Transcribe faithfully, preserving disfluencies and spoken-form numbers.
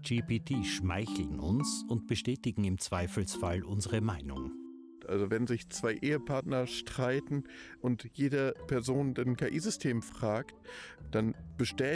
G P T schmeicheln uns und bestätigen im Zweifelsfall unsere Meinung. Also wenn sich zwei Ehepartner streiten und jede Person ein K I-System fragt, dann bestätigt